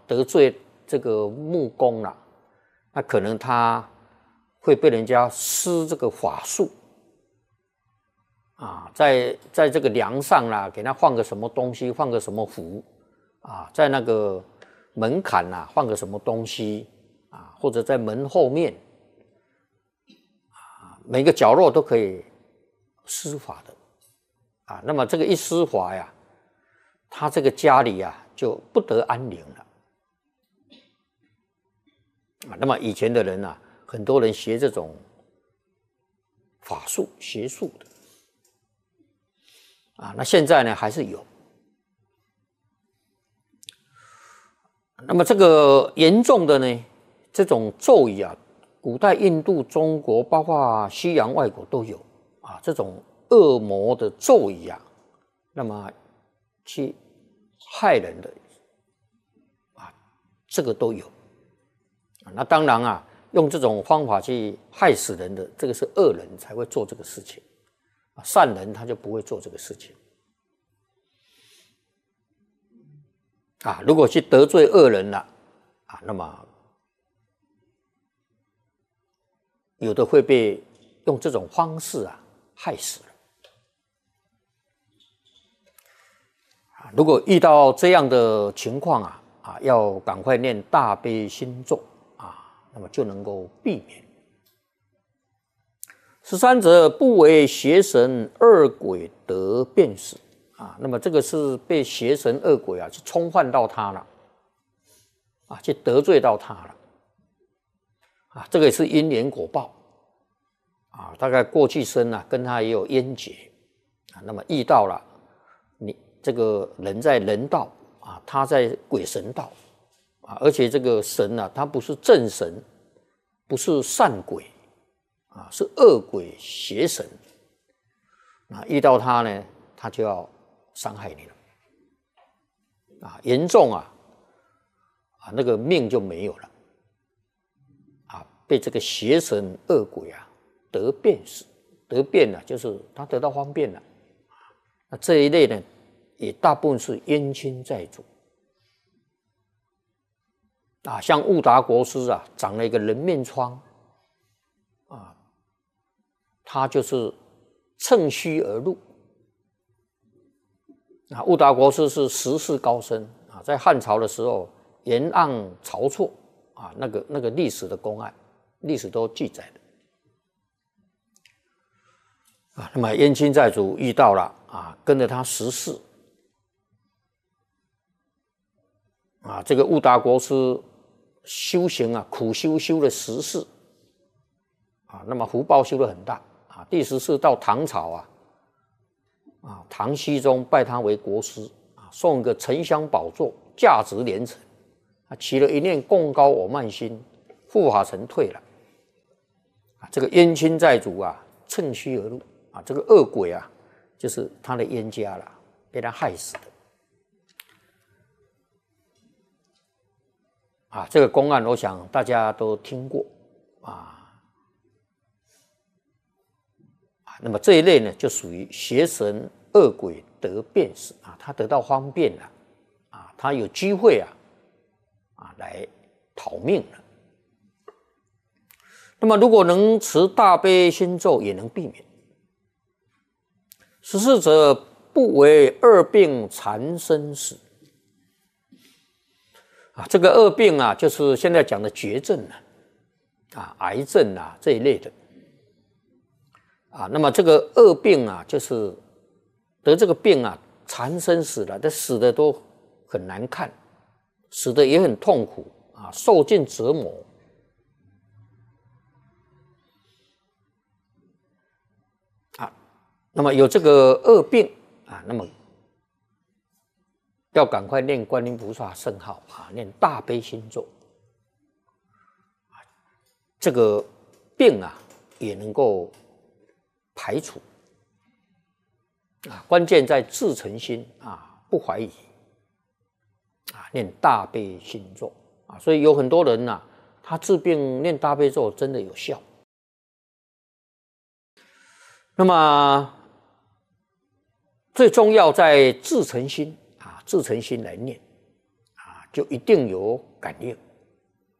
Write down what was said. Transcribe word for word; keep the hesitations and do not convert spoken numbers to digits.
得罪这个木工了，那可能他会被人家施这个法术啊，在在这个梁上啦，给他放个什么东西，放个什么符啊，在那个门槛呐、啊、放个什么东西啊，或者在门后面啊，每个角落都可以施法的啊。那么这个一施法呀，他这个家里呀就不得安宁了啊。那么以前的人啊，很多人学这种法术、邪术的啊，那现在呢还是有。那么这个严重的呢，这种咒语啊，古代印度、中国，包括西洋外国都有啊，这种恶魔的咒语啊，那么去害人的啊，这个都有。那当然啊，用这种方法去害死人的，这个是恶人才会做这个事情，善人他就不会做这个事情。啊，如果去得罪恶人了啊，那么有的会被用这种方式啊害死了。啊，如果遇到这样的情况啊，啊，要赶快念大悲心咒啊，那么就能够避免。十三者不为邪神恶鬼得便死。啊，那么这个是被邪神恶鬼啊去冲犯到他了，啊，去得罪到他了，啊，这个也是因缘果报，啊，大概过去生啊跟他也有冤结，啊，那么遇到了你这个人在人道啊，他在鬼神道，啊，而且这个神啊，他不是正神，不是善鬼，啊，是恶鬼邪神，啊，遇到他呢，他就要伤害你了，啊，严重啊，啊，那个命就没有了，啊，被这个邪神恶鬼啊得便死，得便了，就是他得到方便了，那这一类呢，也大部分是冤亲债主，啊，像悟达国师啊，长了一个人面疮，啊，他就是趁虚而入。啊，悟达国师是时世高僧啊，在汉朝的时候，沿岸晁错啊，那个那个历史的公案，历史都记载的啊。那么冤亲债主遇到了啊，跟着他十世啊，这个悟达国师修行啊，苦修修了十世啊，那么福报修得很大啊。第十世到唐朝啊。啊，唐僖宗拜他为国师啊，送个沉香宝座，价值连城。啊，起了一念共高我慢心，护法神退了。啊，这个冤亲债主啊，趁虚而入啊，这个恶鬼啊，就是他的冤家了，被他害死的。啊，这个公案我想大家都听过啊。那么这一类呢，就属于邪神恶鬼得便死啊，他得到方便了啊，他有机会啊啊来讨命了。那么如果能持大悲心咒，也能避免。十四者不为恶病缠身死啊，这个恶病啊，就是现在讲的绝症啊，啊，癌症啊这一类的。啊，那么这个恶病啊，就是得这个病啊，缠身死了，这死的都很难看，死的也很痛苦啊，受尽折磨。啊，那么有这个恶病啊，那么要赶快念观音菩萨圣号啊，念大悲心咒，这个病啊也能够排除啊，关键在自诚心啊，不怀疑啊，念大悲心咒啊，所以有很多人呐、啊，他治病念大悲咒真的有效。那么最重要在自诚心啊，自诚心来念啊， 就一定有感应。